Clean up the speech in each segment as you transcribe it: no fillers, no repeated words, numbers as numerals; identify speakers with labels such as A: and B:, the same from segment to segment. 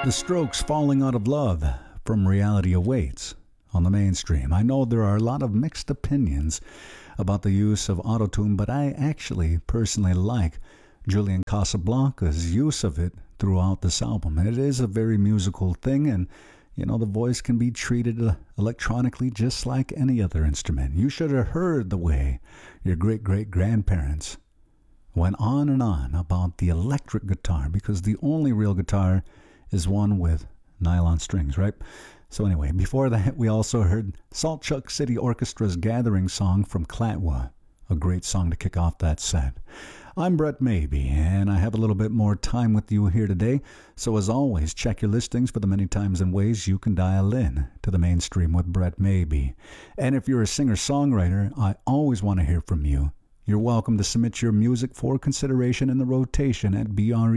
A: The Strokes, Falling Out of Love from Reality Awaits on the Mainstream. I know there are a lot of mixed opinions about the use of autotune, but I actually personally like Julian Casablancas' use of it throughout this album. It is a very musical thing, and you know, the voice can be treated electronically just like any other instrument. You should have heard the way your great-great-grandparents went on and on about the electric guitar, because the only real guitar is one with nylon strings, right? So anyway, before that, we also heard Saltchuck City Orchestra's Gathering Song from Clatwa, a great song to kick off that set. I'm Brett Maybe, and I have a little bit more time with you here today. So as always, check your listings for the many times and ways you can dial in to the Mainstream with Brett Maybe. And if you're a singer-songwriter, I always want to hear from you. You're welcome to submit your music for consideration in the rotation at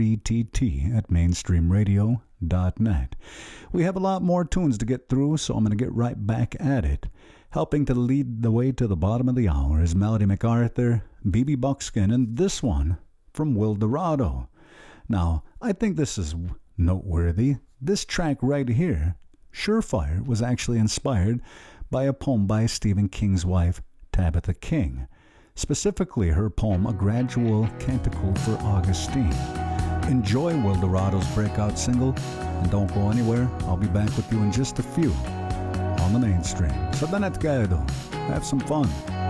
A: brett@mainstreamradio.net. We have a lot more tunes to get through, so I'm going to get right back at it. Helping to lead the way to the bottom of the hour is Melody MacArthur, BB Buckskin, and this one from Will Dorado. Now, I think this is noteworthy. This track right here, Surefire, was actually inspired by a poem by Stephen King's wife, Tabitha King. Specifically her poem, A Gradual Canticle for Augustine. Enjoy Will Dorado's breakout single, and don't go anywhere. I'll be back with you in just a few on the Mainstream. Sa Danet Kaedo. Have some fun.